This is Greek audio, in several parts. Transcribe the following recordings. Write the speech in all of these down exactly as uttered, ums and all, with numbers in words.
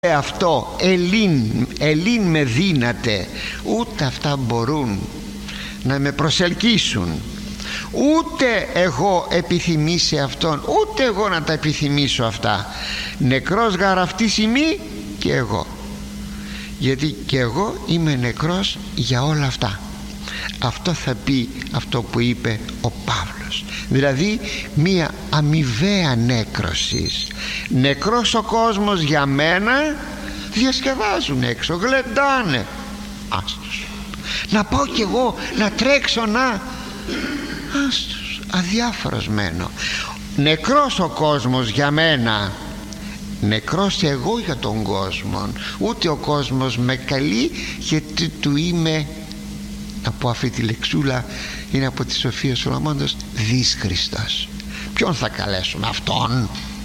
αυτό ελίν, ελίν με δύναται, ούτε αυτά μπορούν να με προσελκύσουν, ούτε εγώ επιθυμήσει αυτόν, ούτε εγώ να τα επιθυμήσω αυτά. Νεκρός γαρ αυτής ημί και εγώ, γιατί και εγώ είμαι νεκρός για όλα αυτά. Αυτό θα πει αυτό που είπε ο Παύλος, δηλαδή μία αμοιβαία νέκρωσης. Νεκρός ο κόσμος για μένα, διασκεδάζουν έξω, γλεντάνε, άστος. Να πάω κι εγώ να τρέξω, να άστος, αδιάφορος μένω. Νεκρός ο κόσμος για μένα, νεκρός εγώ για τον κόσμο. Ούτε ο κόσμος με καλεί, γιατί του είμαι, από αυτή τη λεξούλα είναι από τη Σοφία Σολομώντος, δύσχριστος. Ποιον θα καλέσουμε? Αυτόν.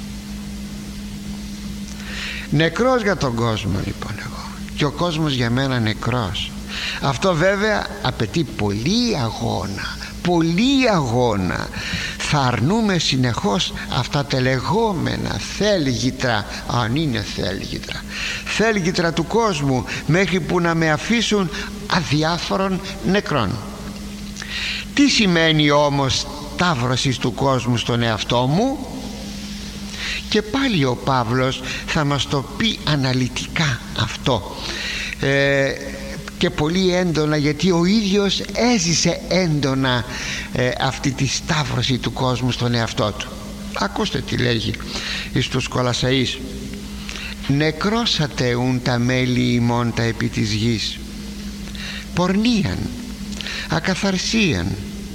Νεκρός για τον κόσμο λοιπόν εγώ, και ο κόσμος για μένα νεκρός. Αυτό βέβαια απαιτεί πολύ αγώνα, πολύ αγώνα. Θα αρνούμε συνεχώς αυτά τα λεγόμενα θέλγητρα, αν είναι θέλγητρα, θέλγητρα του κόσμου, μέχρι που να με αφήσουν αδιάφορων νεκρών. Τι σημαίνει όμως ταύρωσης του κόσμου στον εαυτό μου? Και πάλι ο Παύλος θα μας το πει αναλυτικά αυτό, ε, και πολύ έντονα, γιατί ο ίδιος έζησε έντονα ε, αυτή τη σταύρωση του κόσμου στον εαυτό του. Ακούστε τι λέγει στους Κολασσαείς: νεκρώσατε ουν τα μέλη ημών τα επί της γης, πορνίαν, ακαθαρσίαν,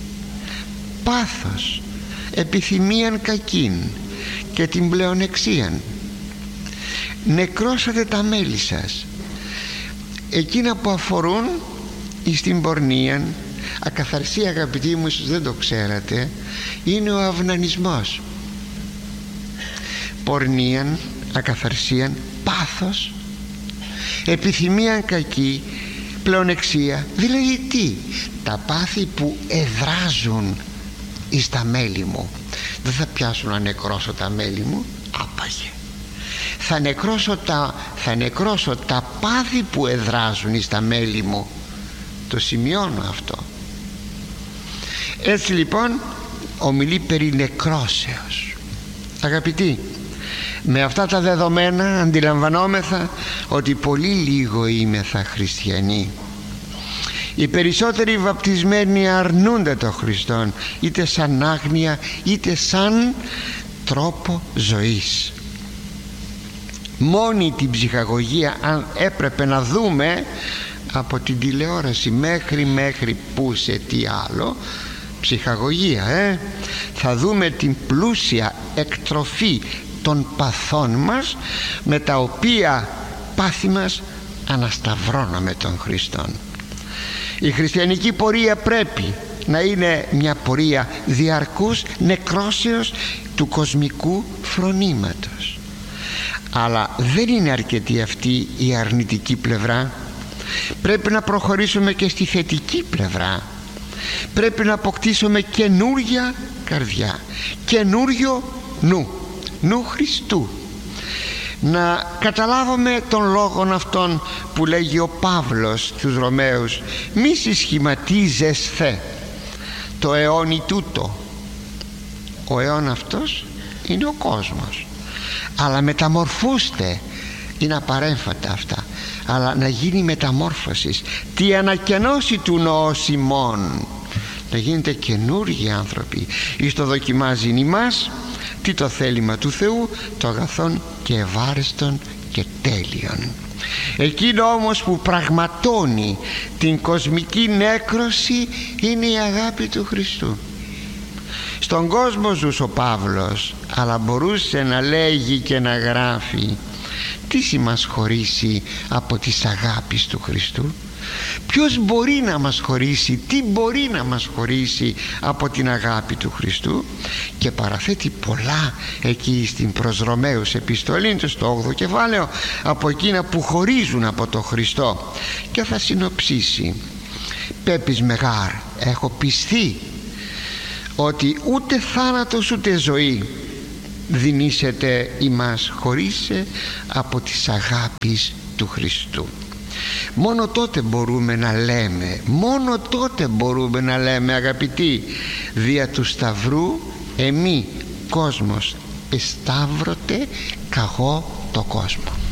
πάθος, επιθυμίαν κακήν και την πλεονεξίαν. Νεκρώσατε τα μέλη σας, εκείνα που αφορούν εις την πορνίαν. Ακαθαρσία, αγαπητοί μου, ίσως δεν το ξέρατε, είναι ο αυνανισμός. Πορνίαν, ακαθαρσίαν, πάθος, επιθυμίαν κακή, πλεονεξία. Δηλαδή τι? Τα πάθη που εδράζουν εις τα μέλη μου. Δεν θα πιάσουν να νεκρώσω τα μέλη μου, άπαγε. Θα νεκρώσω τα, θα νεκρώσω τα πάθη που εδράζουν εις τα μέλη μου. Το σημειώνω αυτό. Έτσι λοιπόν ομιλεί περί νεκρώσεως. Αγαπητοί, με αυτά τα δεδομένα αντιλαμβανόμεθα ότι πολύ λίγο είμεθα χριστιανοί. Οι περισσότεροι βαπτισμένοι αρνούνται τον Χριστόν, είτε σαν άγνοια είτε σαν τρόπο ζωής. Μόνη την ψυχαγωγία, αν έπρεπε να δούμε από την τηλεόραση μέχρι μέχρι που σε τι άλλο, ψυχαγωγία, ε? θα δούμε την πλούσια εκτροφή των παθών μας, με τα οποία πάθη μας ανασταυρώναμε τον Χριστόν. Η χριστιανική πορεία πρέπει να είναι μια πορεία διαρκούς νεκρώσεως του κοσμικού φρονήματος. Αλλά δεν είναι αρκετή αυτή η αρνητική πλευρά. Πρέπει να προχωρήσουμε και στη θετική πλευρά. Πρέπει να αποκτήσουμε καινούρια καρδιά, καινούριο νου, νου Χριστού. Να καταλάβουμε τον λόγον αυτόν που λέγει ο Παύλος στους Ρωμαίους: μη συσχηματίζεσθε το αιώνι τούτο. Ο αιών αυτός είναι ο κόσμος, αλλά μεταμορφούστε. Είναι απαρέμφατα αυτά, αλλά να γίνει μεταμόρφωση, τι ανακαινώσει του νοός ημών, να γίνετε καινούργιοι άνθρωποι, εις το δοκιμάζειν ημάς τι το θέλημα του Θεού, το αγαθόν και ευάρεστον και τέλειον. Εκείνο όμως που πραγματώνει την κοσμική νέκρωση είναι η αγάπη του Χριστού. Στον κόσμο ζούσε ο Παύλος, αλλά μπορούσε να λέγει και να γράφει: τι μας χωρίσει από τις αγάπης του Χριστού? Ποιος μπορεί να μας χωρίσει, τι μπορεί να μας χωρίσει από την αγάπη του Χριστού? Και παραθέτει πολλά εκεί στην προς Ρωμαίους επιστολή του, στο όγδοο κεφάλαιο, από εκείνα που χωρίζουν από τον Χριστό, και θα συνοψίσει: πέπεις μεγάρ, έχω πιστεί ότι ούτε θάνατος ούτε ζωή, δυνήσετε ημάς χωρίς από της αγάπης του Χριστού. Μόνο τότε μπορούμε να λέμε, μόνο τότε μπορούμε να λέμε, αγαπητοί, δια του Σταυρού εμεί κόσμος εσταύρωτε καγώ το κόσμο.